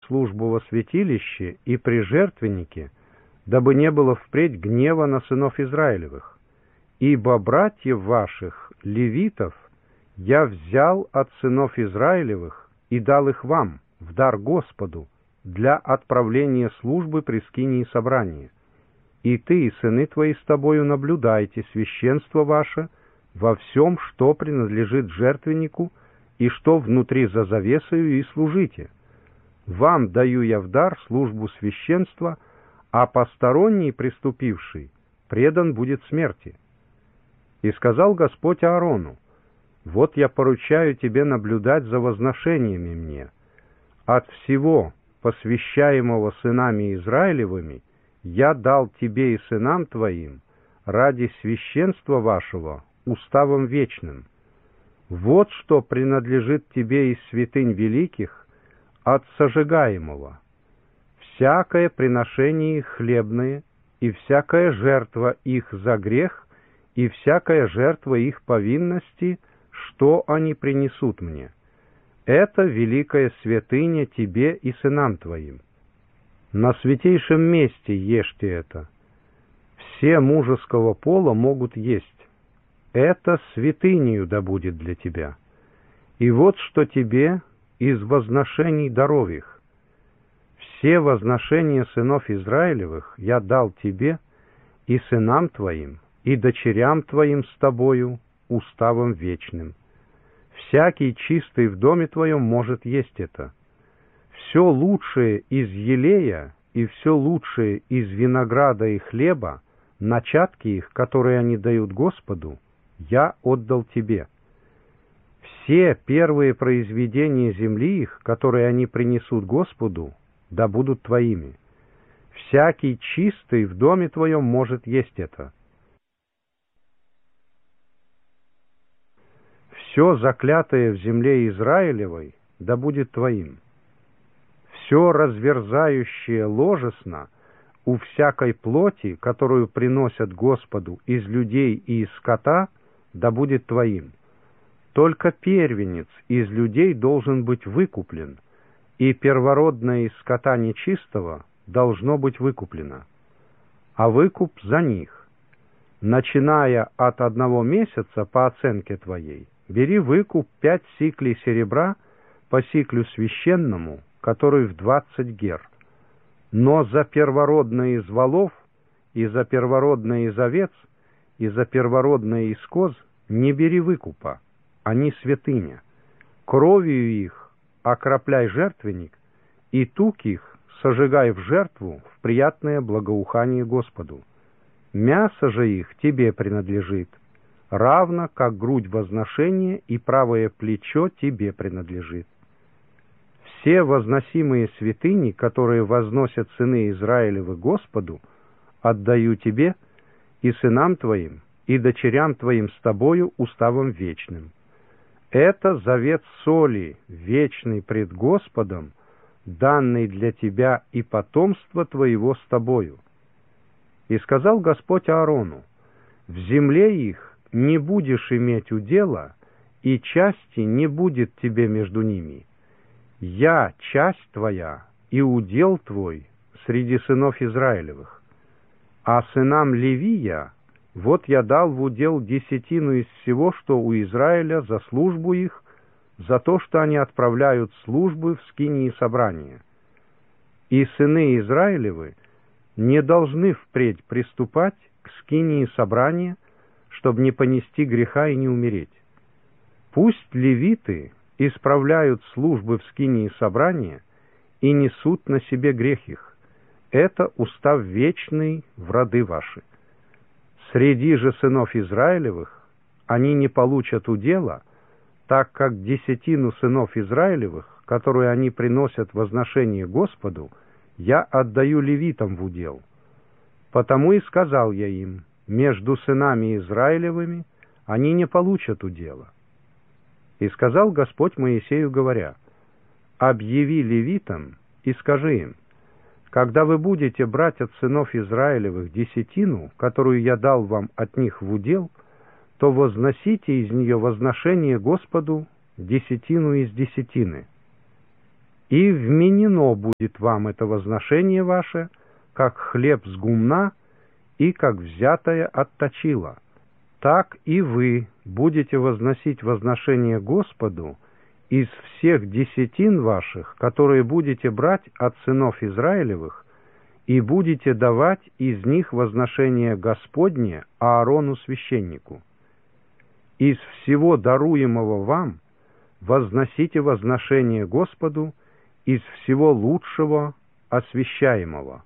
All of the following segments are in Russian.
службу во святилище и при жертвеннике, дабы не было впредь гнева на сынов Израилевых. Ибо братьев ваших, левитов, я взял от сынов Израилевых и дал их вам в дар Господу для отправления службы при скинии собрания. И ты и сыны твои с тобою наблюдайте священство ваше во всем, что принадлежит жертвеннику и что внутри за завесою, и служите. Вам даю я в дар службу священства, а посторонний, приступивший, предан будет смерти. И сказал Господь Аарону: вот я поручаю тебе наблюдать за возношениями мне. От всего, посвящаемого сынами Израилевыми, я дал тебе и сынам твоим ради священства вашего уставом вечным. Вот что принадлежит тебе из святынь великих от сожигаемого: всякое приношение их хлебное, и всякая жертва их за грех, и всякая жертва их повинности, что они принесут мне. Это великая святыня тебе и сынам твоим. На святейшем месте ешьте это. Все мужеского пола могут есть. Это святынею да будет для тебя. И вот что тебе из возношений даров их. Все возношения сынов Израилевых я дал тебе и сынам твоим, и дочерям твоим с тобою уставом вечным. Всякий чистый в доме твоем может есть это. Все лучшее из елея и все лучшее из винограда и хлеба, начатки их, которые они дают Господу, я отдал тебе. Все первые произведения земли их, которые они принесут Господу, да будут твоими. Всякий чистый в доме твоем может есть это. Все заклятое в земле Израилевой да будет твоим. Все разверзающее ложесно у всякой плоти, которую приносят Господу из людей и из скота, да будет твоим. Только первенец из людей должен быть выкуплен, и первородное из скота нечистого должно быть выкуплено. А выкуп за них. Начиная от 1 месяца по оценке твоей, бери выкуп 5 сиклей серебра по сиклю священному, который в 20 гер. Но за первородное из волов, и за первородное из овец, и за первородное из коз не бери выкупа, они святыня. Кровью их окропляй жертвенник, и тук их сожигай в жертву в приятное благоухание Господу. Мясо же их тебе принадлежит, равно как грудь возношения и правое плечо тебе принадлежит. Все возносимые святыни, которые возносят сыны Израилевы Господу, отдаю тебе и сынам твоим, и дочерям твоим с тобою уставом вечным. Это завет соли, вечный пред Господом, данный для тебя и потомства твоего с тобою. И сказал Господь Аарону: в земле их не будешь иметь удела, и части не будет тебе между ними. Я часть твоя и удел твой среди сынов Израилевых. А сынам Левия вот я дал в удел 10 из всего, что у Израиля за службу их, за то, что они отправляют службы в скинии собрания. И сыны Израилевы не должны впредь приступать к скинии собрания, чтобы не понести греха и не умереть. Пусть левиты исправляют службы в скинии собрания и несут на себе грех их. Это устав вечный в роды ваши. Среди же сынов Израилевых они не получат удела, так как 10 сынов Израилевых, которые они приносят возношение Господу, я отдаю левитам в удел. Потому и сказал я им: между сынами Израилевыми они не получат удела. И сказал Господь Моисею, говоря: объяви левитам и скажи им: когда вы будете брать от сынов Израилевых 10, которую я дал вам от них в удел, то возносите из нее возношение Господу 10 из 10. И вменено будет вам это возношение ваше, как хлеб с гумна и как взятое от точила. Так и вы будете возносить возношение Господу из всех десятин ваших, которые будете брать от сынов Израилевых, и будете давать из них возношение Господне Аарону священнику. Из всего даруемого вам возносите возношение Господу из всего лучшего освящаемого.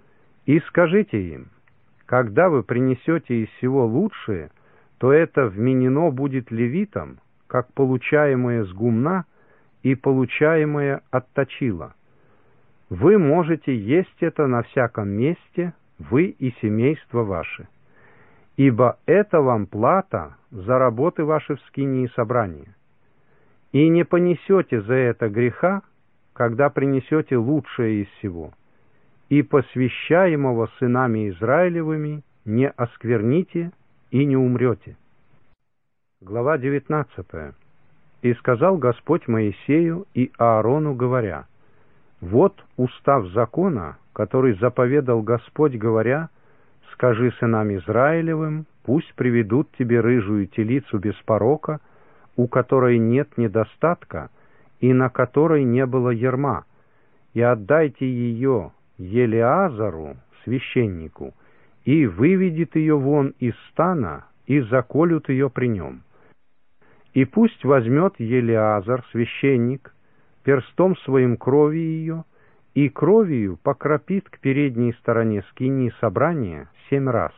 И скажите им: когда вы принесете из всего лучшее, то это вменено будет левитам, как получаемое с гумна и получаемое от точила. Вы можете есть это на всяком месте, вы и семейство ваше. Ибо это вам плата за работы ваши в скинии собрания. И не понесете за это греха, когда принесете лучшее из всего. И посвящаемого сынами Израилевыми не оскверните и не умрете. Глава 19. «И сказал Господь Моисею и Аарону, говоря: вот устав закона, который заповедал Господь, говоря: скажи сынам Израилевым, пусть приведут тебе рыжую телицу без порока, у которой нет недостатка и на которой не было ярма, и отдайте ее Елеазару, священнику, и выведет ее вон из стана, и заколют ее при нем. И пусть возьмет Елеазар, священник, перстом своим крови ее, и кровью покропит к передней стороне скинии собрания 7 раз.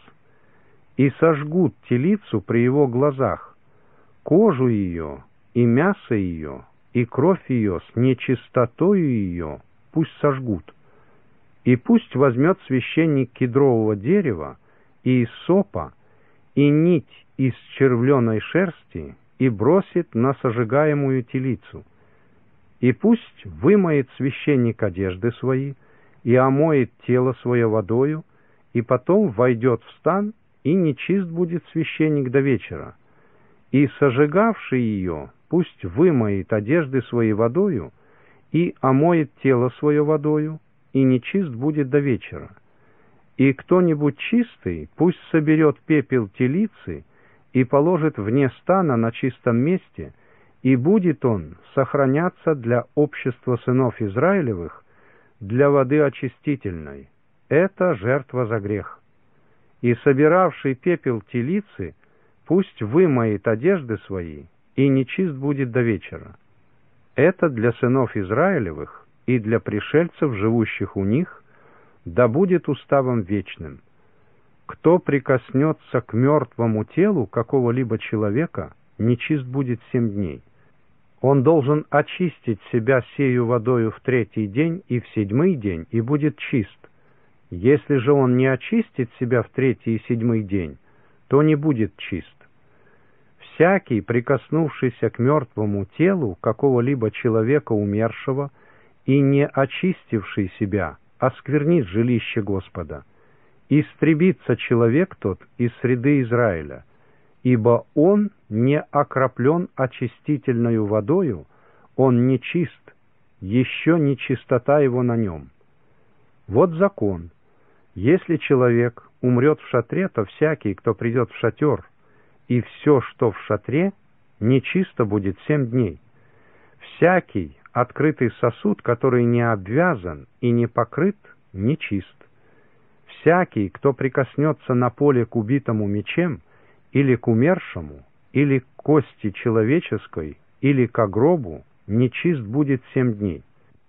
И сожгут телицу при его глазах, кожу ее, и мясо ее, и кровь ее с нечистотою ее пусть сожгут. И пусть возьмет священник кедрового дерева и иссопа, и нить из червленой шерсти, и бросит на сожигаемую телицу. И пусть вымоет священник одежды свои, и омоет тело свое водою, и потом войдет в стан, и нечист будет священник до вечера. И сожигавший ее пусть вымоет одежды свои водою, и омоет тело свое водою, и нечист будет до вечера. И кто-нибудь чистый пусть соберет пепел телицы и положит вне стана на чистом месте, и будет он сохраняться для общества сынов Израилевых, для воды очистительной. Это жертва за грех. И собиравший пепел телицы пусть вымоет одежды свои, и нечист будет до вечера. Это для сынов Израилевых и для пришельцев, живущих у них, да будет уставом вечным. Кто прикоснется к мертвому телу какого-либо человека, нечист будет 7 дней. Он должен очистить себя сею водою в 3-й день и в 7-й день, и будет чист. Если же он не очистит себя в 3-й и 7-й день, то не будет чист. Всякий, прикоснувшийся к мертвому телу какого-либо человека умершего и не очистивший себя, осквернит жилище Господа. Истребится человек тот из среды Израиля, ибо он не окроплен очистительною водою, он нечист, еще нечистота его на нем. Вот закон. Если человек умрет в шатре, то всякий, кто придет в шатер, и все, что в шатре, нечисто будет 7 дней. Всякий открытый сосуд, который не обвязан и не покрыт, нечист. Всякий, кто прикоснется на поле к убитому мечем, или к умершему, или к кости человеческой, или к гробу, нечист будет 7 дней.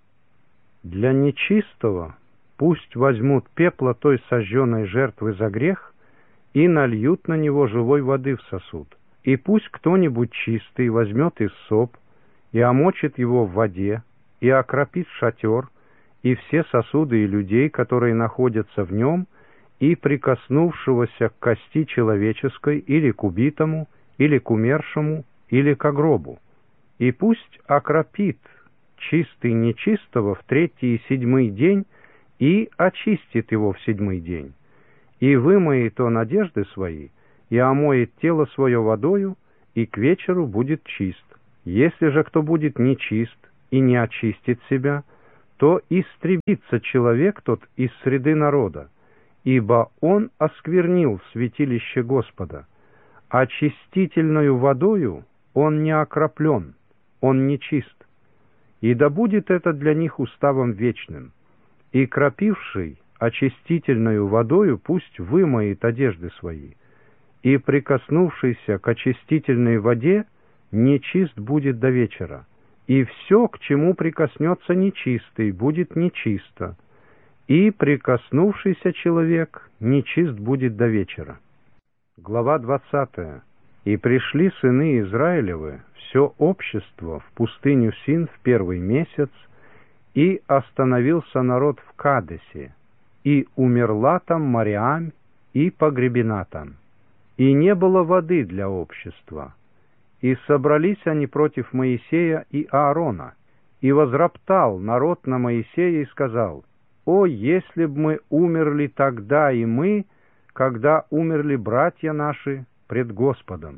Для нечистого пусть возьмут пепла той сожженной жертвы за грех и нальют на него живой воды в сосуд. И пусть кто-нибудь чистый возьмет иссоп и омочит его в воде, и окропит шатер, и все сосуды и людей, которые находятся в нем, и прикоснувшегося к кости человеческой, или к убитому, или к умершему, или к гробу. И пусть окропит чистый нечистого в 3-й и 7-й день, и очистит его в 7-й день. И вымоет он одежды свои, и омоет тело свое водою, и к вечеру будет чист. Если же кто будет нечист и не очистит себя, то истребится человек тот из среды народа, ибо он осквернил святилище Господа. Очистительною водою он не окроплен, он нечист. И да будет это для них уставом вечным. И кропивший очистительною водою пусть вымоет одежды свои, и прикоснувшийся к очистительной воде нечист будет до вечера. И все, к чему прикоснется нечистый, будет нечисто, и прикоснувшийся человек нечист будет до вечера. Глава 20. И пришли сыны Израилевы, все общество, в пустыню Син в первый месяц, и остановился народ в Кадесе, и умерла там Мариам, и погребена там. И не было воды для общества. И собрались они против Моисея и Аарона, и возроптал народ на Моисея и сказал: «О, если б мы умерли тогда и мы, когда умерли братья наши пред Господом!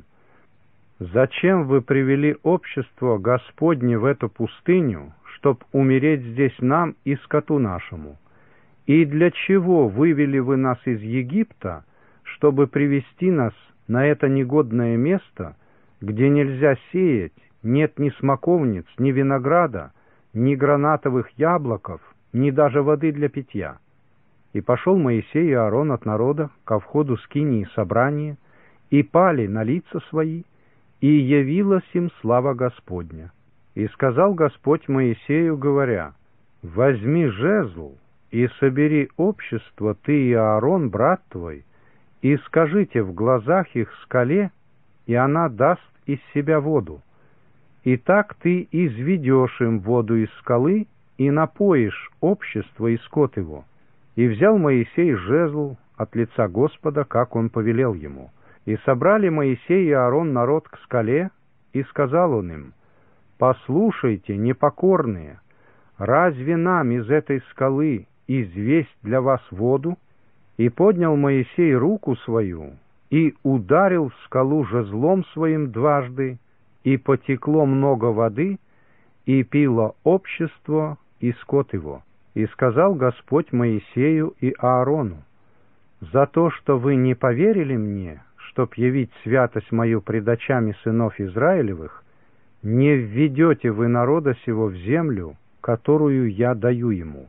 Зачем вы привели общество Господне в эту пустыню, чтоб умереть здесь нам и скоту нашему? И для чего вывели вы нас из Египта, чтобы привести нас на это негодное место, где нельзя сеять, нет ни смоковниц, ни винограда, ни гранатовых яблоков, ни даже воды для питья?» И пошел Моисей и Аарон от народа ко входу скинии собрания, и пали на лица свои, и явилась им слава Господня. И сказал Господь Моисею, говоря: «Возьми жезл, и собери общество, ты и Аарон, брат твой, и скажите в глазах их скале, и она даст из себя воду. И так ты изведешь им воду из скалы, и напоишь общество и скот его». И взял Моисей жезл от лица Господа, как он повелел ему. И собрали Моисей и Аарон народ к скале, и сказал он им: «Послушайте, непокорные, разве нам из этой скалы известь для вас воду?» И поднял Моисей руку свою, и ударил в скалу жезлом своим дважды, и потекло много воды, и пило общество и скот его. И сказал Господь Моисею и Аарону: «За то, что вы не поверили мне, чтоб явить святость мою пред очами сынов Израилевых, не введете вы народа сего в землю, которую я даю ему.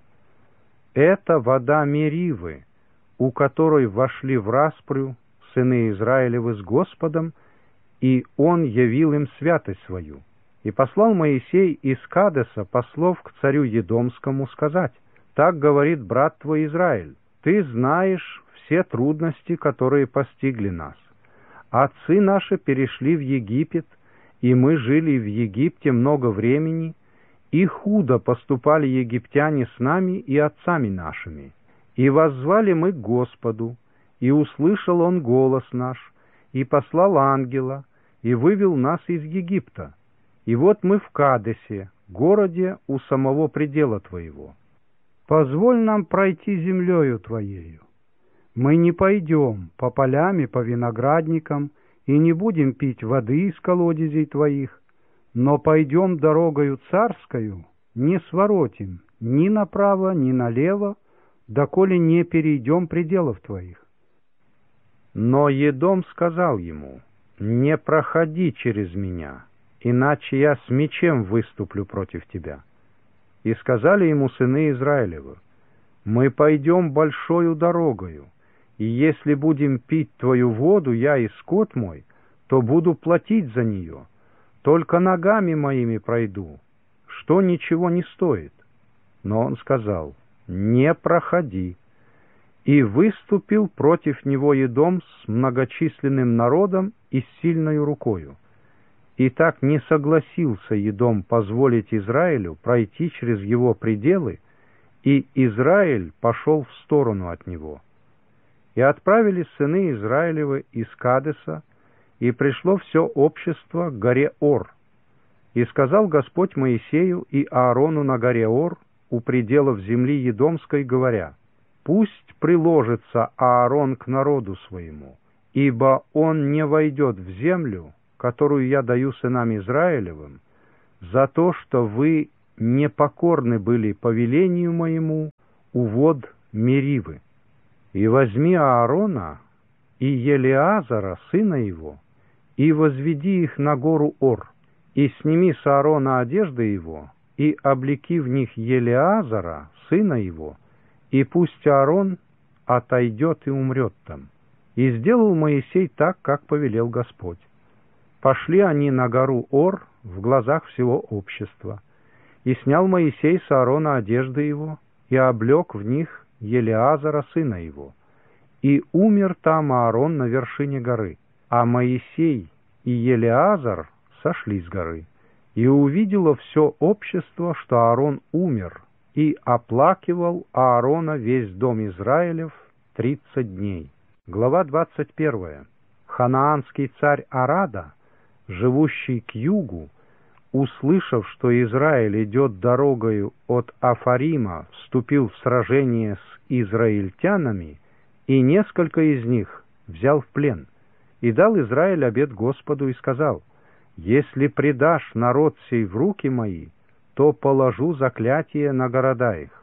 Это вода Меривы, у которой вошли в распрю сыны Израилевы с Господом, и он явил им святость свою». И послал Моисей из Кадеса послов к царю Едомскому сказать: «Так говорит брат твой Израиль: ты знаешь все трудности, которые постигли нас. Отцы наши перешли в Египет, и мы жили в Египте много времени, и худо поступали египтяне с нами и отцами нашими. И воззвали мы к Господу, и услышал Он голос наш, и послал ангела, и вывел нас из Египта. И вот мы в Кадесе, городе у самого предела Твоего. Позволь нам пройти землею Твоею. Мы не пойдем по полям и по виноградникам, и не будем пить воды из колодезей Твоих, но пойдем дорогою царскою, не своротим ни направо, ни налево, доколе не перейдем пределов Твоих». Но Едом сказал ему: «Не проходи через меня, иначе я с мечем выступлю против тебя». И сказали ему сыны Израилевы: «Мы пойдем большою дорогою, и если будем пить твою воду, я и скот мой, то буду платить за нее. Только ногами моими пройду, что ничего не стоит». Но он сказал: «Не проходи». И выступил против него Едом с многочисленным народом и с сильною рукою. И так не согласился Едом позволить Израилю пройти через его пределы, и Израиль пошел в сторону от него. И отправились сыны Израилевы из Кадеса, и пришло все общество к горе Ор. И сказал Господь Моисею и Аарону на горе Ор, у пределов земли Едомской, говоря: «Пусть приложится Аарон к народу своему, ибо он не войдет в землю, которую я даю сынам Израилевым, за то, что вы непокорны были повелению моему у вод Меривы. И возьми Аарона и Елиазара, сына его, и возведи их на гору Ор, и сними с Аарона одежды его, и облеки в них Елиазара, сына его, и пусть Аарон отойдет и умрет там. И сделал Моисей так, как повелел Господь. Пошли они на гору Ор в глазах всего общества. И снял Моисей с Аарона одежды его, и облек в них Елиазара, сына его. И умер там Аарон на вершине горы, а Моисей и Елиазар сошли с горы. И увидело все общество, что Аарон умер, и оплакивал Аарона весь дом Израилев 30 дней. Глава 21. Ханаанский царь Арада, живущий к югу, услышав, что Израиль идет дорогою от Афарима, вступил в сражение с израильтянами, и несколько из них взял в плен, и дал Израиль обет Господу, и сказал: «Если предашь народ сей в руки мои, то положу заклятие на города их».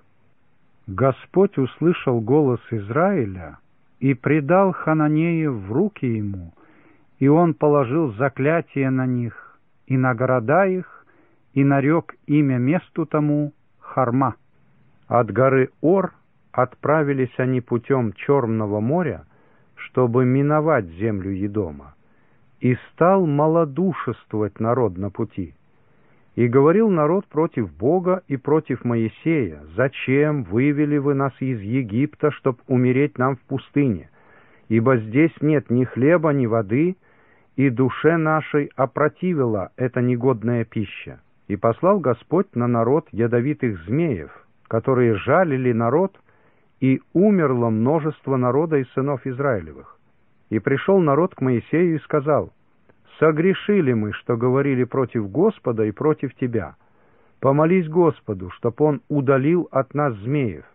Господь услышал голос Израиля и предал хананеев в руки ему, и он положил заклятие на них и на города их, и нарек имя месту тому Харма. От горы Ор отправились они путем Черного моря, чтобы миновать землю Едома. И стал малодушествовать народ на пути. И говорил народ против Бога и против Моисея: «Зачем вывели вы нас из Египта, чтоб умереть нам в пустыне? Ибо здесь нет ни хлеба, ни воды, и душе нашей опротивила эта негодная пища». И послал Господь на народ ядовитых змеев, которые жалили народ, и умерло множество народа из сынов Израилевых. И пришел народ к Моисею и сказал: «Согрешили мы, что говорили против Господа и против тебя. Помолись Господу, чтоб он удалил от нас змеев».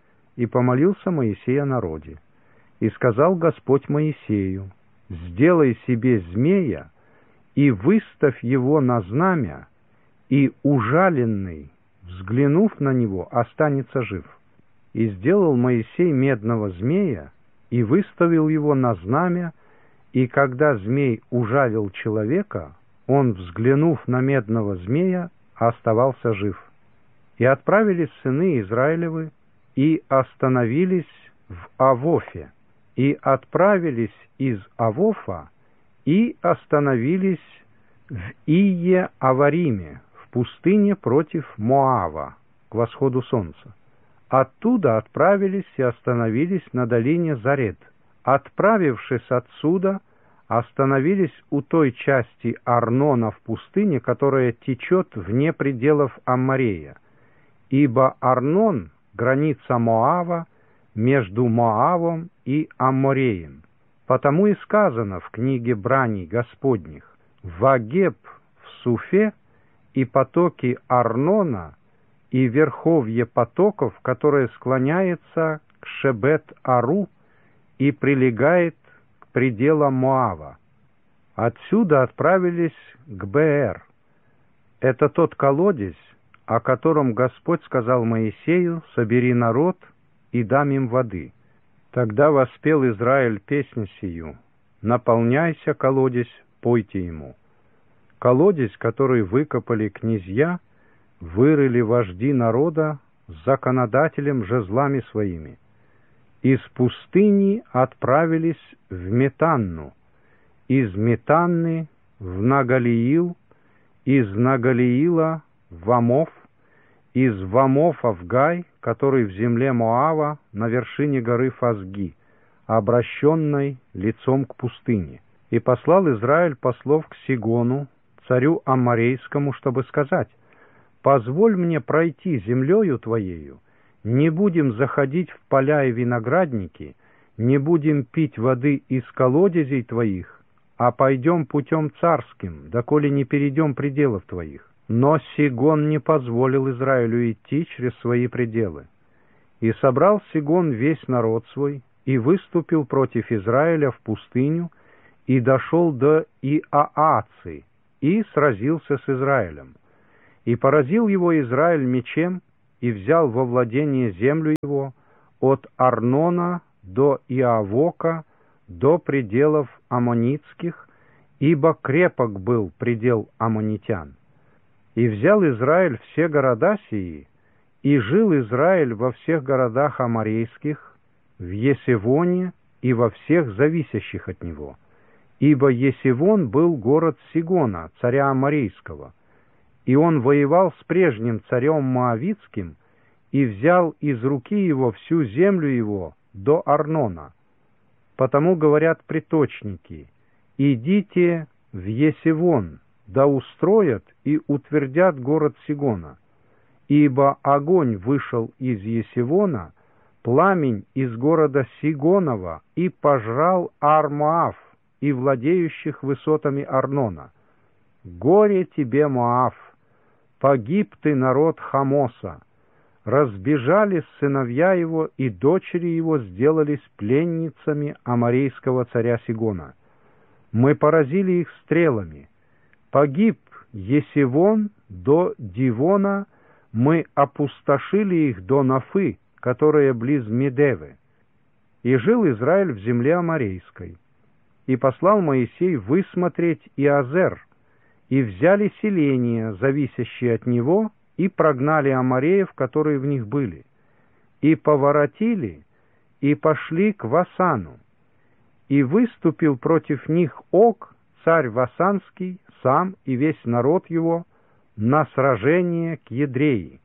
И помолился Моисей о народе. И сказал Господь Моисею: «Сделай себе змея и выставь его на знамя, и ужаленный, взглянув на него, останется жив». И сделал Моисей медного змея и выставил его на знамя, и когда змей ужалил человека, он, взглянув на медного змея, оставался жив. И отправились сыны Израилевы, и остановились в Авофе, и отправились из Авофа, и остановились в Ие-Авариме, в пустыне против Моава, к восходу солнца. Оттуда отправились и остановились на долине Заред. Отправившись отсюда, остановились у той части Арнона в пустыне, которая течет вне пределов Амморея. Ибо Арнон — граница Моава между Моавом и Аммореем. Потому и сказано в книге Браней Господних: «Вагеб в Суфе и потоки Арнона, и верховье потоков, которое склоняется к Шебет-Ару и прилегает к пределам Моава». Отсюда отправились к Беэр. Это тот колодец, о котором Господь сказал Моисею: «Собери народ и дам им воды». Тогда воспел Израиль песнь сию: «Наполняйся, колодец, пойте ему». Колодец, который выкопали князья, вырыли вожди народа с законодателем жезлами своими. Из пустыни отправились в Метанну, из Метанны в Нагалиил, из Нагалиила в Амов, из Вамофа в Гай, который в земле Моава на вершине горы Фазги, обращенной лицом к пустыне. И послал Израиль послов к Сигону, царю Амморейскому, чтобы сказать: «Позволь мне пройти землею твоею, не будем заходить в поля и виноградники, не будем пить воды из колодезей твоих, а пойдем путем царским, доколе не перейдем пределов твоих». Но Сигон не позволил Израилю идти через свои пределы. И собрал Сигон весь народ свой, и выступил против Израиля в пустыню, и дошел до Иаацы, и сразился с Израилем. И поразил его Израиль мечем, и взял во владение землю его от Арнона до Иавока, до пределов Аммонитских, ибо крепок был предел аммонитян. И взял Израиль все города сии, и жил Израиль во всех городах аморейских, в Есевоне и во всех зависящих от него. Ибо Есевон был город Сигона, царя Аморейского, и он воевал с прежним царем Моавитским, и взял из руки его всю землю его до Арнона. Потому говорят приточники: идите в Есевон, да устроят и утвердят город Сигона. Ибо огонь вышел из Есевона, пламень из города Сигонова, и пожрал Ар-Моав и владеющих высотами Арнона. Горе тебе, Моав! Погиб ты, народ Хамоса! Разбежались сыновья его, и дочери его сделались пленницами аморейского царя Сигона. Мы поразили их стрелами. Погиб Есевон до Дивона, мы опустошили их до Нафы, которая близ Медевы. И жил Израиль в земле аморейской. И послал Моисей высмотреть Иазер, и взяли селения, зависящие от него, и прогнали амореев, которые в них были, и поворотили, и пошли к Васану. И выступил против них Ог, царь Васанский, сам и весь народ его, на сражение к Едреи.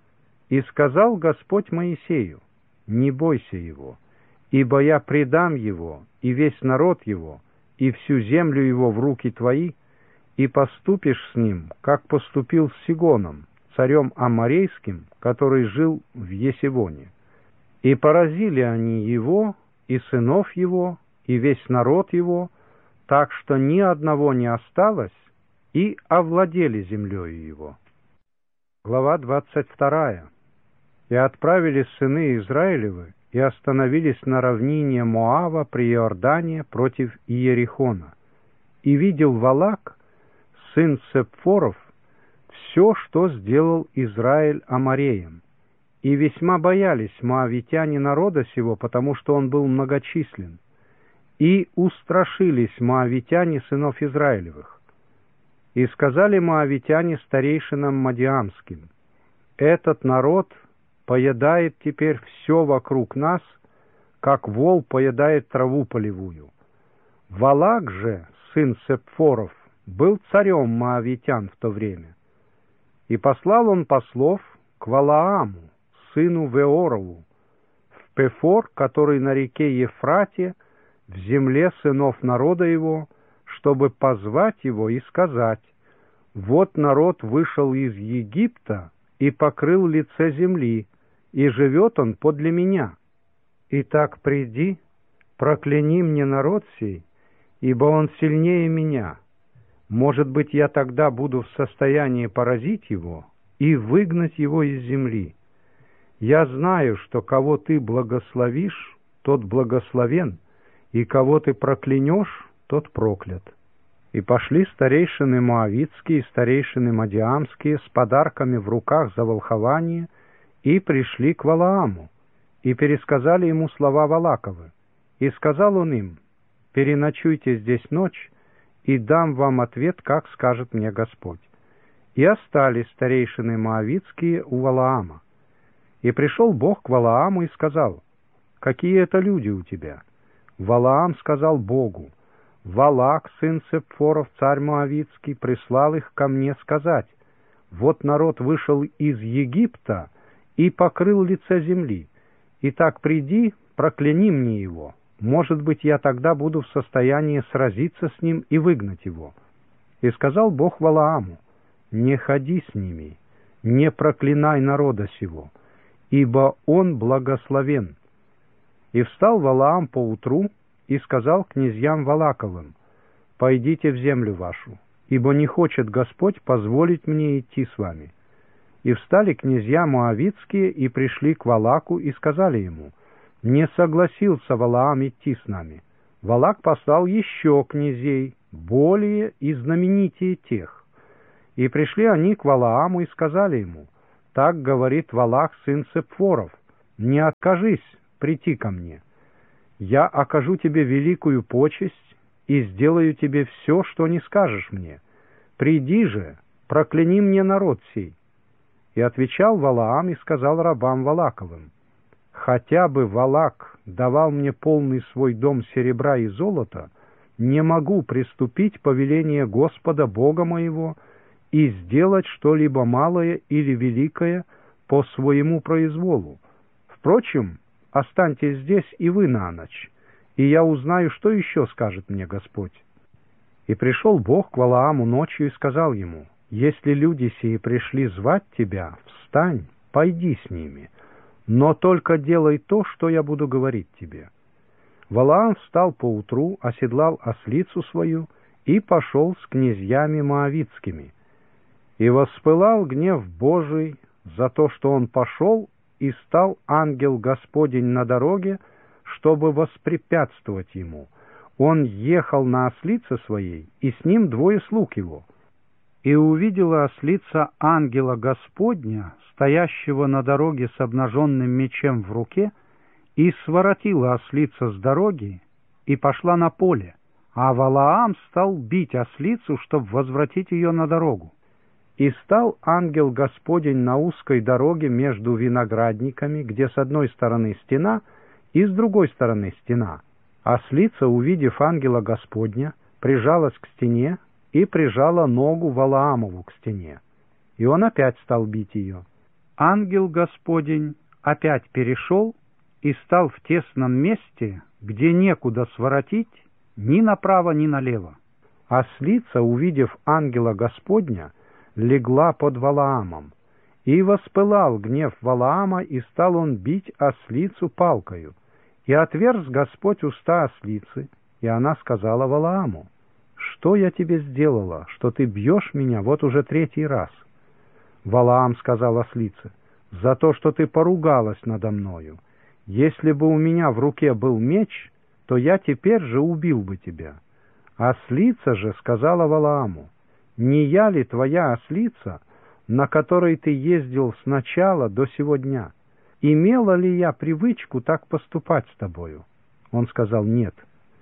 И сказал Господь Моисею: не бойся его, ибо я предам его, и весь народ его, и всю землю его в руки твои, и поступишь с ним, как поступил с Сигоном, царем Аморейским, который жил в Есевоне. И поразили они его, и сынов его, и весь народ его, так что ни одного не осталось, и овладели землею его. Глава 22. И отправились сыны Израилевы, и остановились на равнине Моава при Иордане против Иерихона. И видел Валак, сын Сепфоров, все, что сделал Израиль амореям, и весьма боялись моавитяне народа сего, потому что он был многочислен, и устрашились моавитяне сынов Израилевых. И сказали моавитяне старейшинам мадиамским: этот народ поедает теперь все вокруг нас, как вол поедает траву полевую. Валак же, сын Сепфоров, был царем моавитян в то время. И послал он послов к Валааму, сыну Веорову, в Пефор, который на реке Ефрате, в земле сынов народа его, чтобы позвать его и сказать: вот народ вышел из Египта и покрыл лице земли, и живет он подле меня. Итак, приди, прокляни мне народ сей, ибо он сильнее меня. Может быть, я тогда буду в состоянии поразить его и выгнать его из земли. Я знаю, что кого ты благословишь, тот благословен, и кого ты проклянешь, тот проклят. И пошли старейшины моавитские и старейшины мадиамские с подарками в руках за волхование, и пришли к Валааму, и пересказали ему слова Валаковы. И сказал он им: переночуйте здесь ночь, и дам вам ответ, как скажет мне Господь. И остались старейшины моавитские у Валаама. И пришел Бог к Валааму и сказал: какие это люди у тебя? Валаам сказал Богу: Валак, сын Сепфоров, царь моавитский, прислал их ко мне сказать: вот народ вышел из Египта и покрыл лице земли. Итак, приди, прокляни мне его. Может быть, я тогда буду в состоянии сразиться с ним и выгнать его. И сказал Бог Валааму: не ходи с ними, не проклинай народа сего, ибо он благословен. И встал Валаам поутру и сказал князьям Валаковым: пойдите в землю вашу, ибо не хочет Господь позволить мне идти с вами. И встали князья моавитские и пришли к Валаку и сказали ему: не согласился Валаам идти с нами. Валак послал еще князей, более и знаменитее тех. И пришли они к Валааму и сказали ему: «Так говорит Валах, сын Сепфоров, не откажись прийти ко мне. Я окажу тебе великую почесть и сделаю тебе все, что не скажешь мне. Приди же, прокляни мне народ сей». И отвечал Валаам и сказал рабам Валаковым: «Хотя бы Валак давал мне полный свой дом серебра и золота, не могу приступить повеление Господа Бога моего и сделать что-либо малое или великое по своему произволу. Впрочем, останьтесь здесь и вы на ночь, и я узнаю, что еще скажет мне Господь». И пришел Бог к Валааму ночью и сказал ему: «Если люди сии пришли звать тебя, встань, пойди с ними, но только делай то, что я буду говорить тебе». Валаам встал поутру, оседлал ослицу свою и пошел с князьями моавитскими. И воспылал гнев Божий за то, что он пошел, и стал ангел Господень на дороге, чтобы воспрепятствовать ему. Он ехал на ослице своей, и с ним двое слуг его. И увидела ослица ангела Господня, стоящего на дороге с обнаженным мечом в руке, и своротила ослица с дороги и пошла на поле, а Валаам стал бить ослицу, чтобы возвратить ее на дорогу. И стал ангел Господень на узкой дороге между виноградниками, где с одной стороны стена и с другой стороны стена. Ослица, увидев ангела Господня, прижалась к стене и прижала ногу Валаамову к стене. И он опять стал бить ее. Ангел Господень опять перешел и стал в тесном месте, где некуда своротить ни направо, ни налево. Ослица, увидев ангела Господня, легла под Валаамом, и воспылал гнев Валаама, и стал он бить ослицу палкою. И отверз Господь уста ослицы, и она сказала Валааму: «Что я тебе сделала, что ты бьешь меня вот уже третий раз?» Валаам сказал ослице: «За то, что ты поругалась надо мною. Если бы у меня в руке был меч, то я теперь же убил бы тебя». Ослица же сказала Валааму: «Не я ли твоя ослица, на которой ты ездил с начала до сего дня? Имела ли я привычку так поступать с тобою?» Он сказал: «Нет».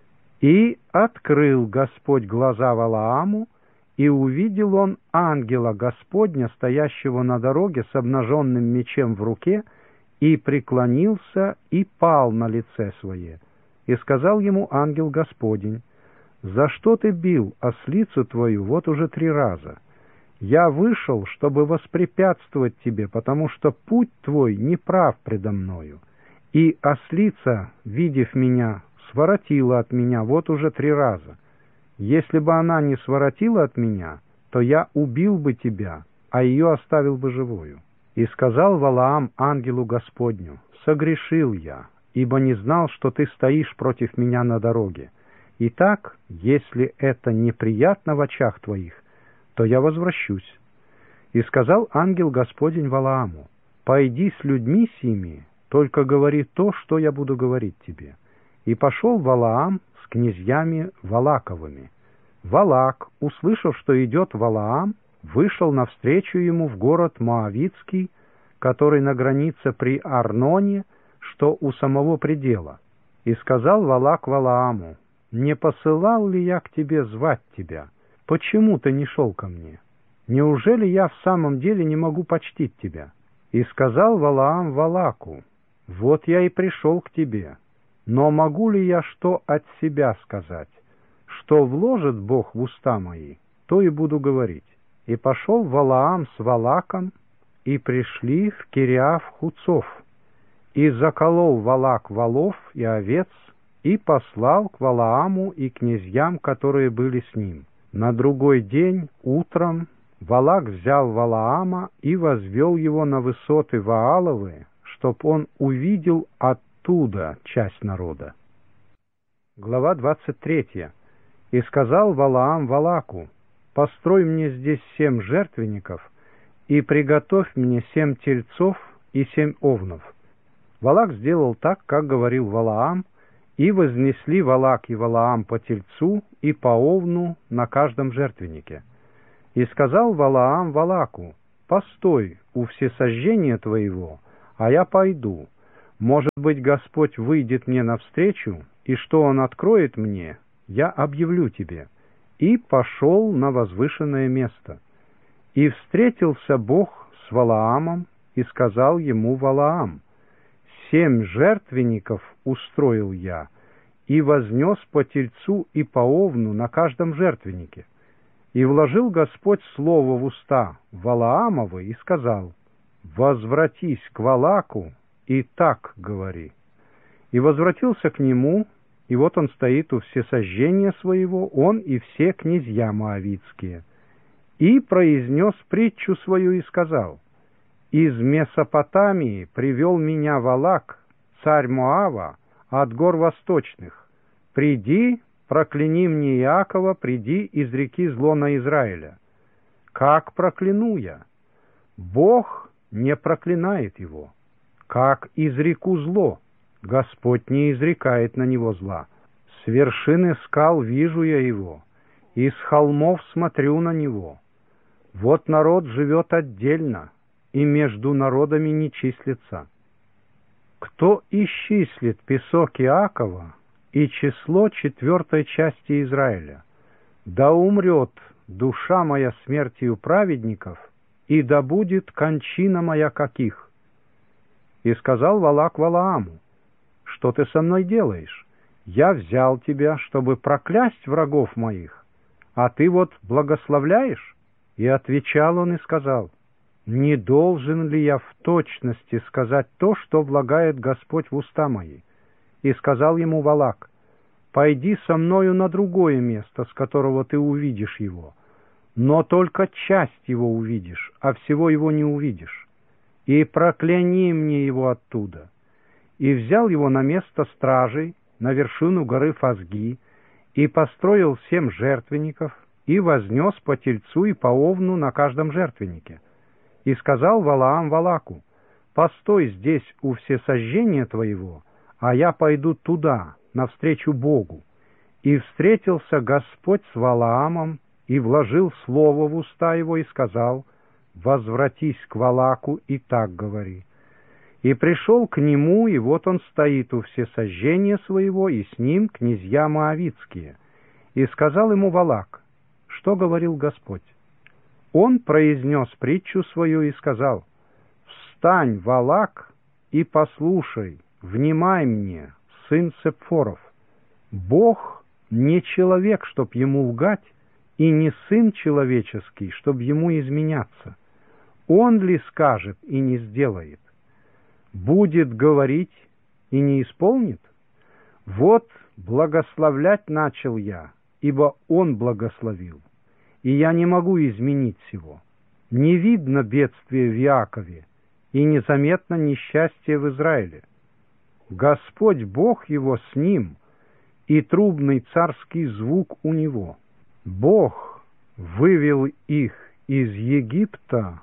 И открыл Господь глаза Валааму, и увидел он ангела Господня, стоящего на дороге с обнаженным мечом в руке, и преклонился и пал на лице свое. И сказал ему ангел Господень: «За что ты бил ослицу твою вот уже 3 раза? Я вышел, чтобы воспрепятствовать тебе, потому что путь твой неправ предо мною. И ослица, видев меня, своротила от меня вот уже 3 раза. Если бы она не своротила от меня, то я убил бы тебя, а ее оставил бы живою». И сказал Валаам ангелу Господню: «Согрешил я, ибо не знал, что ты стоишь против меня на дороге. Итак, если это неприятно в очах твоих, то я возвращусь». И сказал ангел Господень Валааму: «Пойди с людьми сими, только говори то, что я буду говорить тебе». И пошел Валаам с князьями Валаковыми. Валак, услышав, что идет Валаам, вышел навстречу ему в город Моавитский, который на границе при Арноне, что у самого предела. И сказал Валак Валааму: «Не посылал ли я к тебе звать тебя? Почему ты не шел ко мне? Неужели я в самом деле не могу почтить тебя?» И сказал Валаам Валаку: «Вот я и пришел к тебе. Но могу ли я что от себя сказать? Что вложит Бог в уста мои, то и буду говорить». И пошел Валаам с Валаком, и пришли в Кириаф-Хуцов. И заколол Валак волов и овец, и послал к Валааму и князьям, которые были с ним. На другой день утром Валак взял Валаама и возвел его на высоты Вааловы, чтоб он увидел оттуда часть народа. Глава 23. И сказал Валаам Валаку: «Построй мне здесь 7 жертвенников, и приготовь мне 7 тельцов и 7 овнов». Валак сделал так, как говорил Валаам, и вознесли Валак и Валаам по тельцу и по овну на каждом жертвеннике. И сказал Валаам Валаку: «Постой у всесожжения твоего, а я пойду. Может быть, Господь выйдет мне навстречу, и что Он откроет мне, я объявлю тебе». И пошел на возвышенное место. И встретился Бог с Валаамом, и сказал ему Валаам: 7 жертвенников устроил я, и вознес по тельцу и по овну на каждом жертвеннике. И вложил Господь слово в уста Валаамовы и сказал: возвратись к Валаку и так говори. И возвратился к нему, и вот он стоит у всесожжения своего, он и все князья моавитские. И произнес притчу свою и сказал: из Месопотамии привел меня Валак, царь Моава, от гор восточных. Приди, прокляни мне Иакова, приди, изреки зло на Израиля. Как прокляну я? Бог не проклинает его. Как изреку зло? Господь не изрекает на него зла. С вершины скал вижу я его, и с холмов смотрю на него. Вот народ живет отдельно, и между народами не числится. Кто исчислит песок Иакова и число 4 части Израиля? Да умрет душа моя смертью праведников, и да будет кончина моя каких. И сказал Валак Валааму: что ты со мной делаешь? Я взял тебя, чтобы проклясть врагов моих, а ты вот благословляешь? И отвечал он и сказал: не должен ли я в точности сказать то, что влагает Господь в уста мои? И сказал ему Валак: пойди со мною на другое место, с которого ты увидишь его, но только часть его увидишь, а всего его не увидишь. И прокляни мне его оттуда. И взял его на место стражей, на вершину горы Фазги, и построил 7 жертвенников, и вознес по тельцу и по овну на каждом жертвеннике. И сказал Валаам Валаку: постой здесь у всесожжения твоего, а я пойду туда, навстречу Богу. И встретился Господь с Валаамом, и вложил слово в уста его, и сказал: возвратись к Валаку и так говори. И пришел к нему, и вот он стоит у всесожжения своего, и с ним князья моавитские. И сказал ему Валак: что говорил Господь? Он произнес притчу свою и сказал: встань, Валак, и послушай, внимай мне, сын Сепфоров. Бог не человек, чтоб ему лгать, и не сын человеческий, чтоб ему изменяться. Он ли скажет и не сделает? Будет говорить и не исполнит? Вот благословлять начал я, ибо он благословил, и я не могу изменить сего. Не видно бедствия в Иакове, и незаметно несчастье в Израиле. Господь Бог его с ним, и трубный царский звук у него. Бог вывел их из Египта,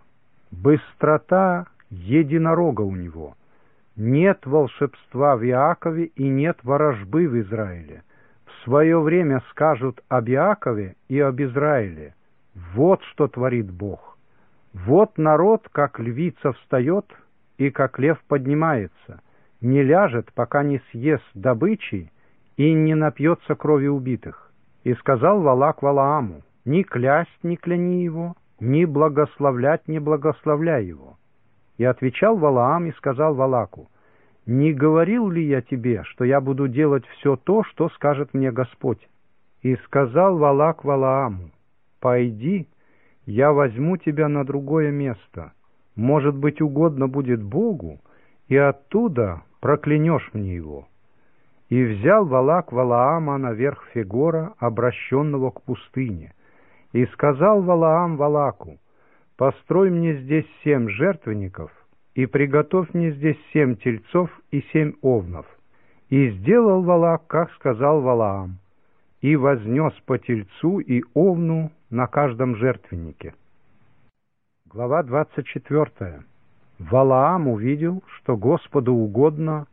быстрота единорога у него. Нет волшебства в Иакове и нет ворожбы в Израиле. В свое время скажут об Иакове и об Израиле: вот что творит Бог. Вот народ, как львица, встает, и как лев поднимается, не ляжет, пока не съест добычи и не напьется крови убитых. И сказал Валак Валааму: ни клясть не кляни его, ни благословлять не благословляй его. И отвечал Валаам и сказал Валаку: не говорил ли я тебе, что я буду делать все то, что скажет мне Господь? И сказал Валак Валааму: пойди, я возьму тебя на другое место, может быть, угодно будет Богу, и оттуда проклянешь мне его. И взял Валак Валаама наверх Фегора, обращенного к пустыне, и сказал Валаам Валаку: построй мне здесь 7 жертвенников, и приготовь мне здесь 7 тельцов и 7 овнов. И сделал Валак, как сказал Валаам, и вознес по тельцу и овну на каждом жертвеннике. Глава 24. Валаам увидел, что Господу угодно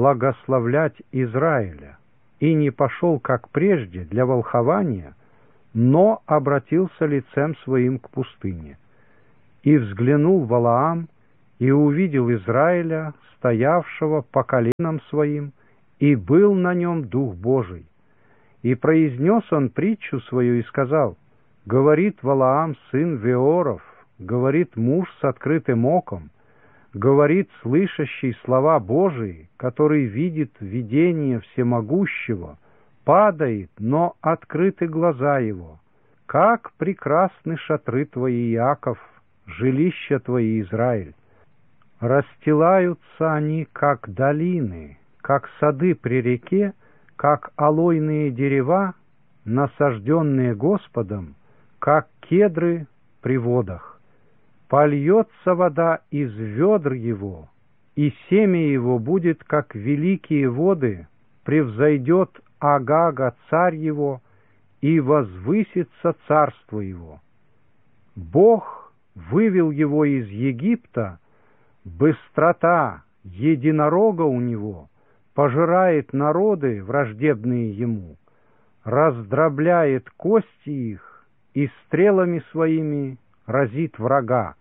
благословлять Израиля, и не пошел, как прежде, для волхования, но обратился лицем своим к пустыне. И взглянул Валаам, и увидел Израиля, стоявшего по коленам своим, и был на нем Дух Божий. И произнес он притчу свою и сказал: говорит Валаам, сын Веоров, говорит муж с открытым оком, говорит слышащий слова Божии, который видит видение всемогущего, падает, но открыты глаза его. Как прекрасны шатры твои, Иаков, жилища твои, Израиль! Расстилаются они, как долины, как сады при реке, как алойные дерева, насажденные Господом, как кедры при водах. Польется вода из ведр его, и семя его будет, как великие воды, превзойдет Агага, царь его, и возвысится царство его. Бог вывел его из Египта, быстрота единорога у него пожирает народы, враждебные ему, раздробляет кости их и стрелами своими разит врага.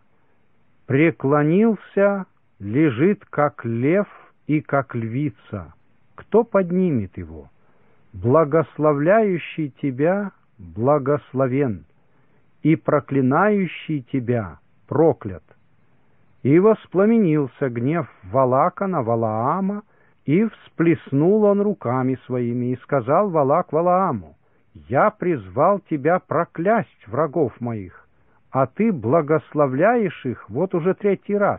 Преклонился, лежит, как лев и как львица. Кто поднимет его? Благословляющий тебя благословен, и проклинающий тебя проклят. И воспламенился гнев Валака на Валаама, и всплеснул он руками своими, и сказал Валак Валааму: я призвал тебя проклясть врагов моих, а ты благословляешь их вот уже 3-й раз.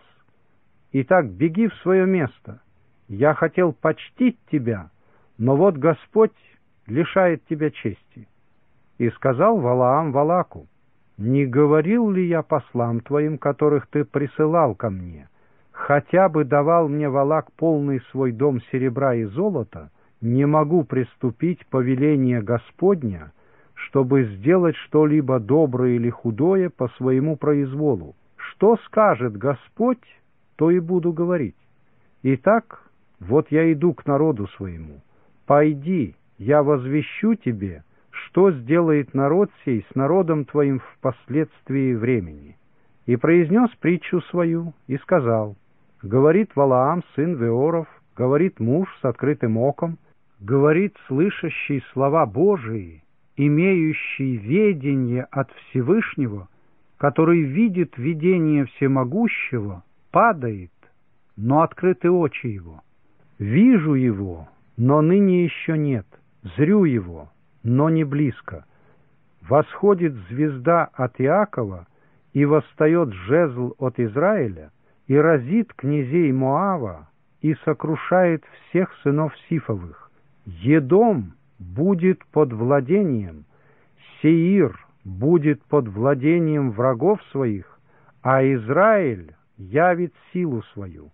Итак, беги в свое место. Я хотел почтить тебя, но вот Господь лишает тебя чести. И сказал Валаам Валаку: не говорил ли я послам твоим, которых ты присылал ко мне, хотя бы давал мне Валак полный свой дом серебра и золота, не могу приступить повеление Господня, чтобы сделать что-либо доброе или худое по своему произволу. Что скажет Господь, то и буду говорить. Итак, вот я иду к народу своему. Пойди, я возвещу тебе, что сделает народ сей с народом твоим впоследствии времени. И произнес притчу свою, и сказал: говорит Валаам, сын Веоров, говорит муж с открытым оком, говорит слышащий слова Божии, имеющий ведение от Всевышнего, который видит видение всемогущего, падает, но открыты очи его. Вижу его, но ныне еще нет, зрю его, но не близко. Восходит звезда от Иакова, и восстает жезл от Израиля, и разит князей Моава, и сокрушает всех сынов Сифовых. Едом будет под владением, Сеир будет под владением врагов своих, а Израиль явит силу свою.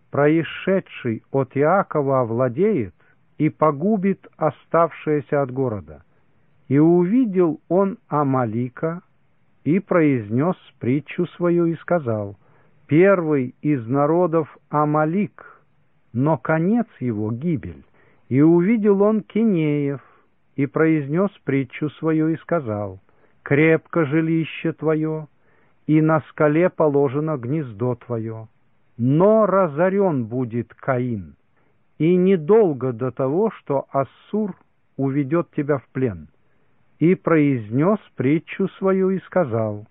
Происшедший от Иакова овладеет и погубит оставшееся от города. И увидел он Амалика, и произнес притчу свою, и сказал: первый из народов Амалик, но конец его гибель. И увидел он Кинеев, и произнес притчу свою, и сказал: крепко жилище твое, и на скале положено гнездо твое. Но разорен будет Каин, и недолго до того, что Ассур уведет тебя в плен. И произнес притчу свою, и сказал: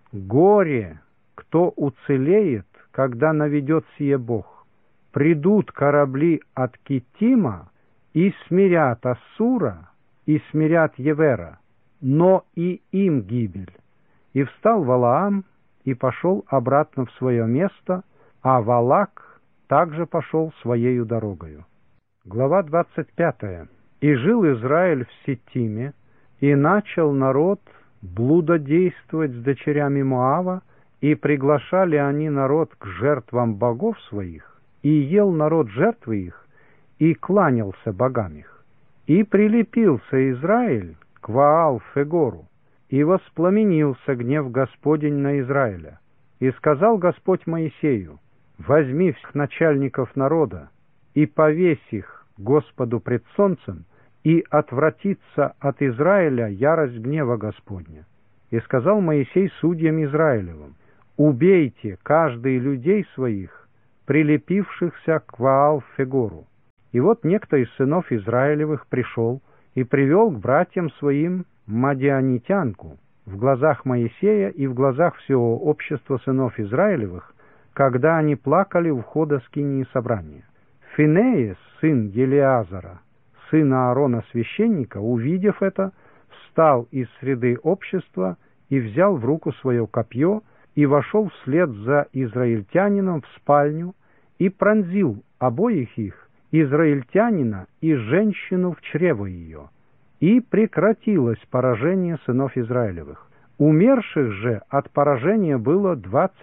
горе, кто уцелеет, когда наведет сие Бог. Придут корабли от Киттима, и смирят Ассура, и смирят Евера, но и им гибель. И встал Валаам, и пошел обратно в свое место, а Валак также пошел своею дорогою. Глава 25. И жил Израиль в Ситиме, и начал народ блудодействовать с дочерями Моава, и приглашали они народ к жертвам богов своих, и ел народ жертвы их, и кланялся богам их. И прилепился Израиль к Ваал-Фегору, и воспламенился гнев Господень на Израиля. И сказал Господь Моисею: возьми всех начальников народа, и повесь их Господу пред солнцем, и отвратится от Израиля ярость гнева Господня. И сказал Моисей судьям Израилевым: убейте каждый людей своих, прилепившихся к Ваал-Фегору. И вот некто из сынов Израилевых пришел и привел к братьям своим мадианитянку в глазах Моисея и в глазах всего общества сынов Израилевых, когда они плакали у входа скинии собрания. Финеес, сын Елиазара, сына Аарона священника, увидев это, встал из среды общества и взял в руку свое копье и вошел вслед за израильтянином в спальню и пронзил обоих их, израильтянина и женщину, в чрево ее. И прекратилось поражение сынов Израилевых. Умерших же от поражения было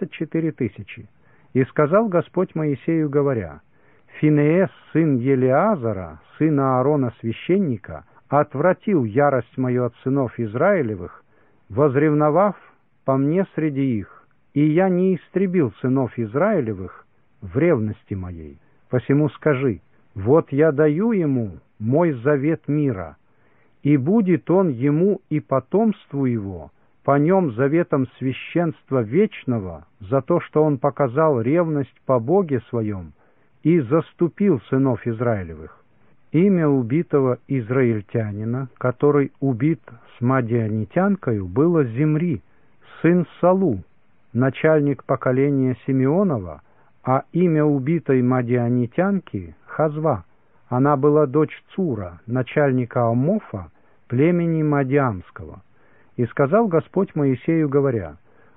24 тысячи. И сказал Господь Моисею, говоря: Финеес, сын Елиазара, сына Аарона священника, отвратил ярость мою от сынов Израилевых, возревновав по мне среди их, и я не истребил сынов Израилевых в ревности моей. Посему скажи: вот я даю ему мой завет мира, и будет он ему и потомству его по нем заветом священства вечного за то, что он показал ревность по Боге своем и заступил сынов Израилевых. Имя убитого израильтянина, который убит с мадианитянкою, было Зимри, сын Салу, начальник поколения Симеонова, а имя убитой мадианитянки — Хазва. Она была дочь Цура, начальника Амофа, племени Мадиамского. И сказал Господь Моисею, говоря: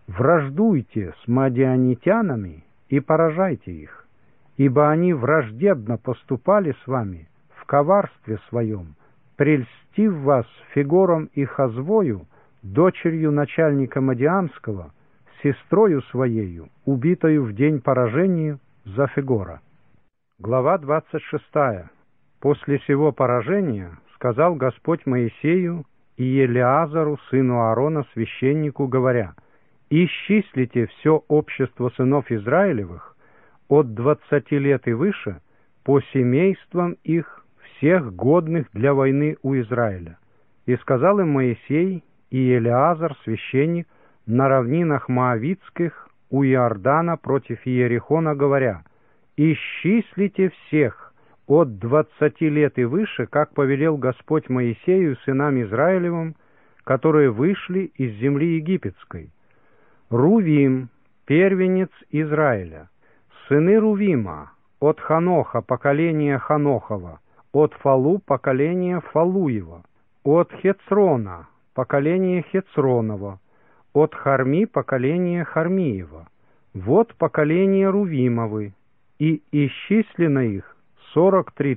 враждуйте с мадианитянами и поражайте их, ибо они враждебно поступали с вами в коварстве своем, прельстив вас Фегором и Хазвою, дочерью начальника Мадиамского, сестрою своею, убитою в день поражения за Фегора. Глава 26. После сего поражения сказал Господь Моисею и Елиазару, сыну Аарона, священнику, говоря: исчислите все общество сынов Израилевых от 20 лет и выше по семействам их, всех годных для войны у Израиля. И сказал им Моисей и Елиазар, священник, на равнинах Моавитских у Иордана против Иерихона, говоря: исчислите всех от 20 лет и выше, как повелел Господь Моисею сынам Израилевым, которые вышли из земли египетской. Рувим, первенец Израиля, сыны Рувима, от Ханоха, поколение Ханохова, от Фалу, поколение Фалуева, от Хецрона, поколение Хецронова, от Харми, поколение Хармиева. Вот поколение Рувимовы, и исчислено их 43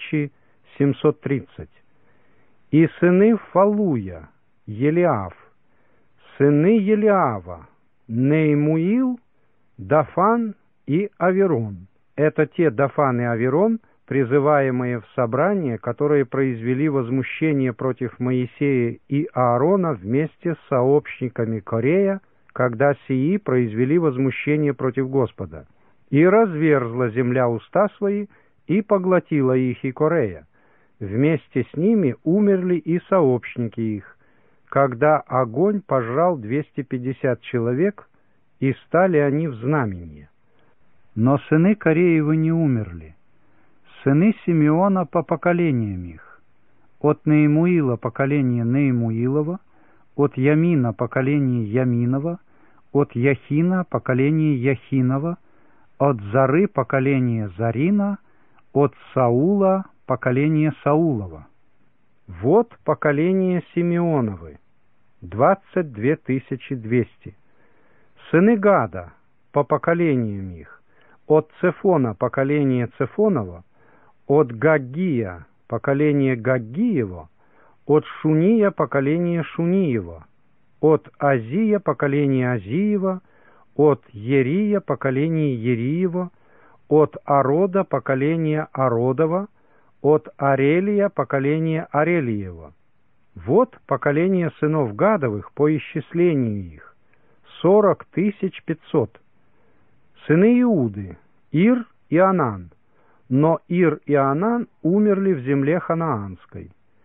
730. И сыны Фалуя, Елиав, сыны Елиава, Неймуил, Дафан и Аверон. Это те Дафан и Аверон, призываемые в собрание, которые произвели возмущение против Моисея и Аарона вместе с сообщниками Корея, когда сии произвели возмущение против Господа. И разверзла земля уста свои, и поглотила их и Корея. Вместе с ними умерли и сообщники их, когда огонь пожрал 250 человек, и стали они в знамение. Но сыны Кореевы не умерли. Сыны Симеона по поколениям их: от Неемуила поколение Неемуилова, от Ямина поколение Яминова, от Яхина поколение Яхинова, от Зары поколение Зарина, от Саула поколение Саулова. Вот поколение Симеоновы, 22 200. Сыны Гада по поколениям их: от Цефона поколение Цефонова, от Гаггия поколение Гаггиева, от Шуния поколение Шуниева, от Азия поколение Азиева, от Ерия поколение Ериева, от Арода поколение Ародова, от Арелия поколение Арелиева. Вот поколение сынов Гадовых по исчислению их: 40 500. Сыны Иуды: Ир и Анан. Но Ир и Анан умерли в земле ханаанской.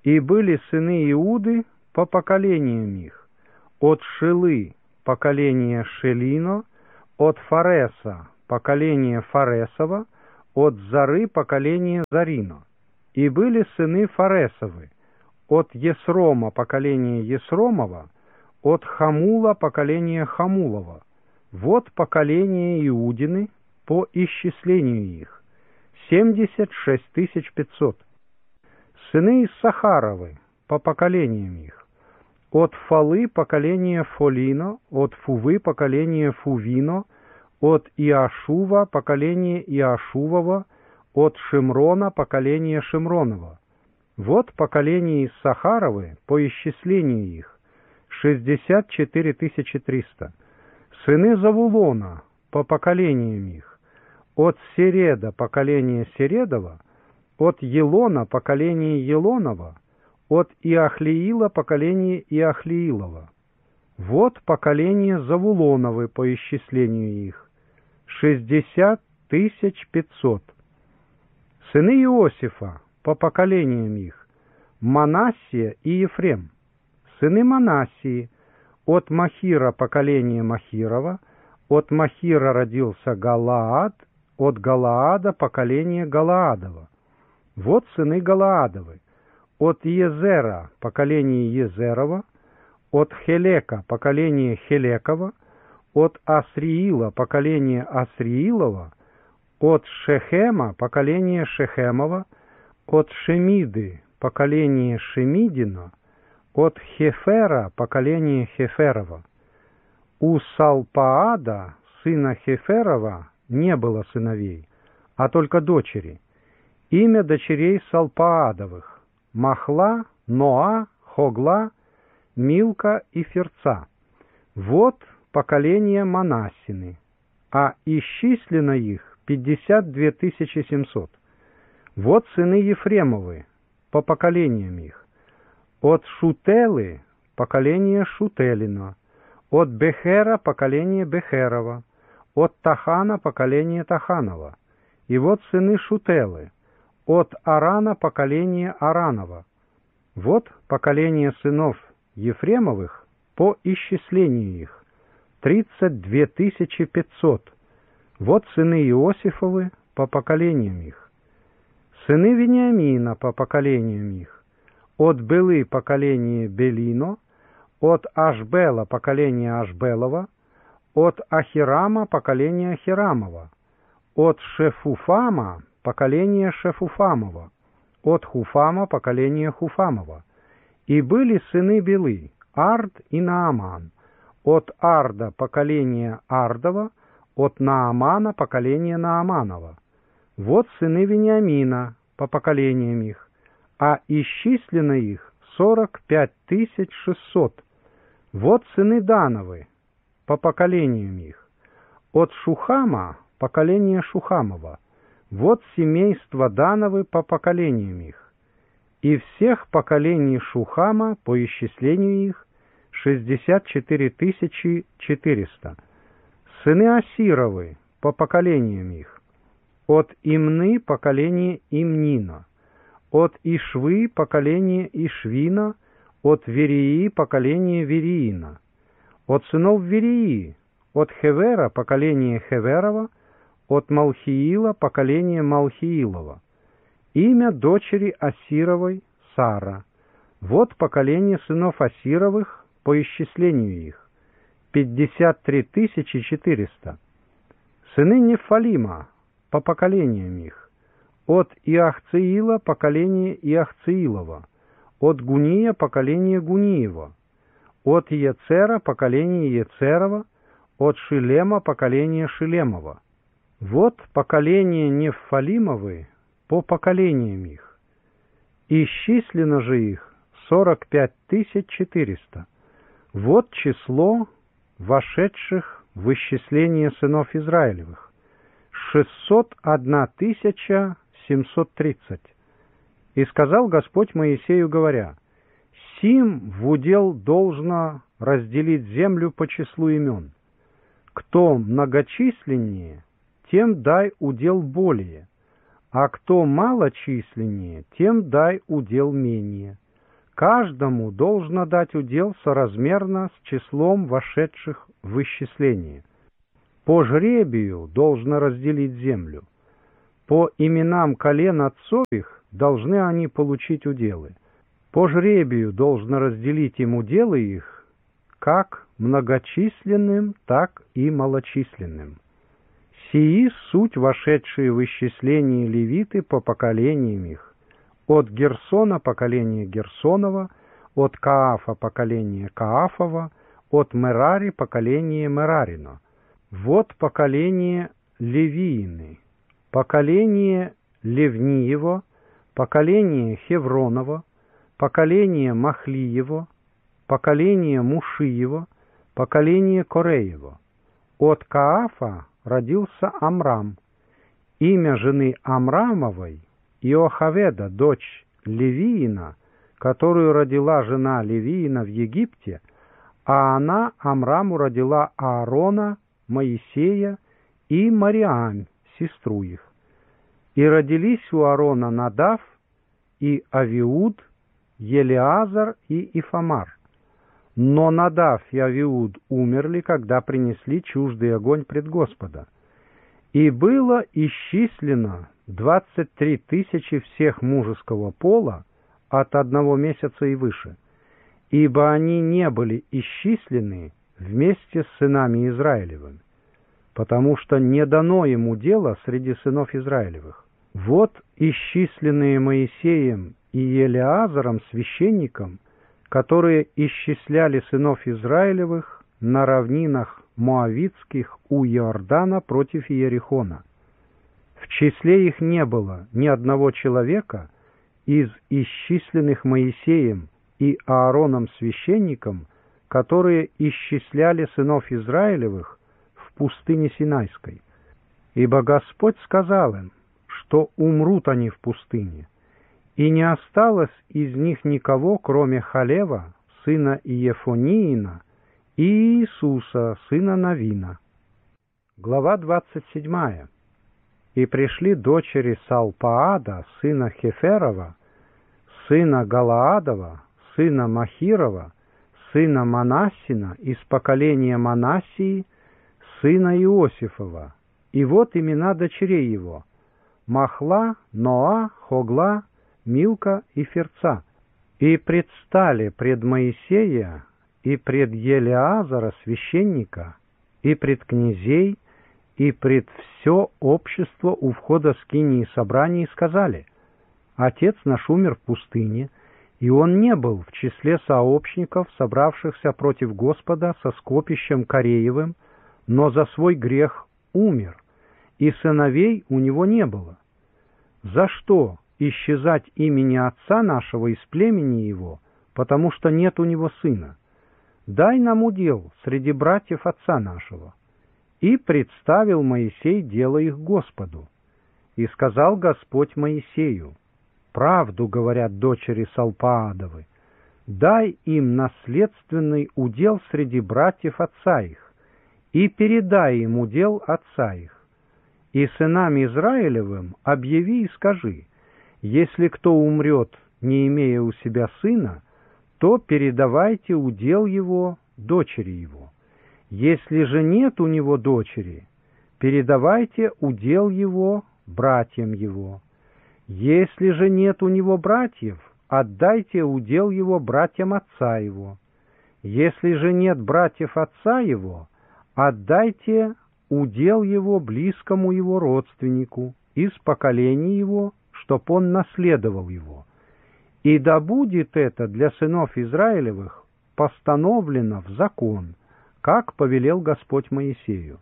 И были сыны Иуды по поколениям их: от Шилы поколение Шелино, от Фареса поколение Фаресова, от Зары поколение Зарино. И были сыны Фаресовы: от Есрома поколение Есромова, от Хамула поколение Хамулова. Вот поколение Иудины по исчислению их: 76 500. Сыны Иссахаровы по поколениям их: от Фалы поколение Фолино, от Фувы поколение Фувино, от Иашува поколение Иашувова, от Шимрона поколение Шимронова. Вот поколение Иссахаровы по исчислению их: 64 300. Сыны Завулона по поколениям их: от Середа поколение Середова, от Елона поколение Елонова, от Иахлиила поколение Иахлиилова. Вот поколение Завулоновы по исчислению их: 60 500. Сыны Иосифа по поколениям их: Манассия и Ефрем. Сыны Манассии: от Махира поколение Махирова, от Махира родился Галаад, от Галаада поколение Галаадова. Вот сыны Галаадовы: от Езера поколение Езерова, от Хелека поколение Хелекова, от Асриила поколение Асриилова, от Шехема поколение Шехемова, от Шемиды поколение Шемидина, от Хефера поколение Хеферова. У Салпаада, сына Хеферова, не было сыновей, а только дочери. Имя дочерей Салпаадовых: Махла, Ноа, Хогла, Милка и Ферца. Вот поколение Манассины, а исчислено их 52 700. Вот сыны Ефремовы по поколениям их: от Шутелы поколение Шутелина, от Бехера поколение Бехерова, от Тахана поколение Таханова. И вот сыны Шутелы: от Арана поколение Аранова. Вот поколение сынов Ефремовых по исчислению их: 32 500. Вот сыны Иосифовы по поколениям их. Сыны Вениамина по поколениям их: от Белы поколение Белино, от Ашбела поколение Ашбелова, от Ахирама поколение Ахирамова, от Шефуфама поколение Шефуфамова, от Хуфама поколение Хуфамова. И были сыны Белы: Ард и Нааман. От Арда поколение Ардова, от Наамана поколение Нааманова. Вот сыны Вениамина по поколениям их, а исчислено их 45 600. Вот сыны Дановы по поколениям их: от Шухама поколение Шухамова. Вот семейство Дановы по поколениям их. И всех поколений Шухама по исчислению их 64 400. Сыны Асировы по поколениям их: от Имны поколение Имнина, от Ишвы поколение Ишвина, от Верии поколение Вериина. От сынов Верии: от Хевера поколение Хеверова, от Малхиила поколение Малхиилова. Имя дочери Асировой — Сара. Вот поколение сынов Асировых по исчислению их: 53 400. Сыны Нефалима по поколениям их: от Иахцеила поколение Иахцеилова, от Гуния поколение Гуниева, от Ецера поколение Ецерова, от Шилема поколение Шилемова. Вот поколение Нефалимовы по поколениям их. Исчислено же их 45 400. Вот число вошедших в исчисление сынов Израилевых: 601 730. И сказал Господь Моисею, говоря: «Сим в удел должно разделить землю по числу имен. Кто многочисленнее, тем дай удел более, а кто малочисленнее, тем дай удел менее. каждому должно дать удел соразмерно с числом вошедших в исчисление. По жребию должно разделить землю. По именам колен отцов их должны они получить уделы. По жребию должно разделить им уделы их, как многочисленным, так и малочисленным. Сии суть вошедшие в исчисление левиты по поколениям их. От Герсона поколение Герсонова, от Каафа поколение Каафова, от Мерари поколение Мерарина. Вот поколение Левиины, поколение Левниево, поколение Хевронова, поколение Махлиево, поколение Мушиево, поколение Кореево. От Каафа родился Амрам. Имя жены Амрамовой Иохаведа, дочь Левиина, которую родила жена Левиина в Египте, а она Амраму родила Аарона, Моисея и Мариам, сестру их. И родились у Аарона Надав и Авиуд, Елеазар и Ифамар. Но Надав и Авиуд умерли, когда принесли чуждый огонь пред Господа. И было исчислено 23 тысячи всех мужеского пола от 1 месяца и выше, ибо они не были исчислены вместе с сынами Израилевыми, потому что не дано ему дела среди сынов Израилевых. Вот исчисленные Моисеем и Елеазаром священником, которые исчисляли сынов Израилевых на равнинах Моавитских у Иордана против Иерихона. В числе их не было ни одного человека из исчисленных Моисеем и Аароном священником, которые исчисляли сынов Израилевых в пустыне Синайской. Ибо Господь сказал им, что умрут они в пустыне, и не осталось из них никого, кроме Халева, сына Иефониина, и Иисуса, сына Навина. Глава 27. И пришли дочери Салпаада, сына Хеферова, сына Галаадова, сына Махирова, сына Манассина, из поколения Манассии, сына Иосифова. И вот имена дочерей его: Махла, Ноа, Хогла, Милка и Ферца. И предстали пред Моисея и пред Елеазара священника, и пред князей, и пред все общество у входа скинии собрания, и сказали: Отец наш умер в пустыне, и он не был в числе сообщников, собравшихся против Господа со скопищем Кореевым, но за свой грех умер, и сыновей у него не было. За что исчезать имени отца нашего из племени его, потому что нет у него сына? Дай нам удел среди братьев отца нашего. И представил Моисей дело их Господу. И сказал Господь Моисею: правду говорят дочери Салпаадовы, дай им наследственный удел среди братьев отца их, и передай им удел отца их. И сынам Израилевым объяви и скажи: если кто умрет, не имея у себя сына, то передавайте удел его дочери его. Если же нет у него дочери, передавайте удел его братьям его. Если же нет у него братьев, отдайте удел его братьям отца его. Если же нет братьев отца его, отдайте удел его близкому его родственнику из поколения его, чтоб он наследовал его. И да будет это для сынов Израилевых постановлено в закон, как повелел Господь Моисею.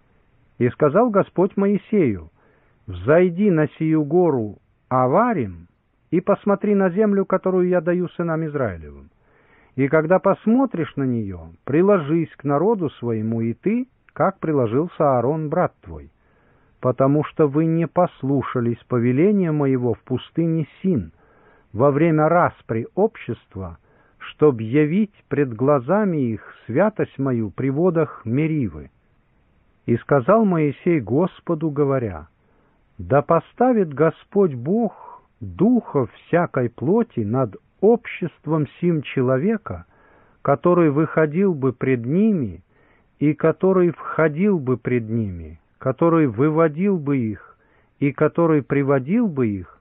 И сказал Господь Моисею: взойди на сию гору Аварим и посмотри на землю, которую я даю сынам Израилевым. И когда посмотришь на нее, приложись к народу своему и ты, как приложился Аарон, брат твой, потому что вы не послушались повеления моего в пустыне Син во время распри общества, чтоб явить пред глазами их святость мою при водах Меривы. И сказал Моисей Господу, говоря: да поставит Господь Бог духов всякой плоти над обществом сим человека, который выходил бы пред ними и который входил бы пред ними, который выводил бы их и который приводил бы их,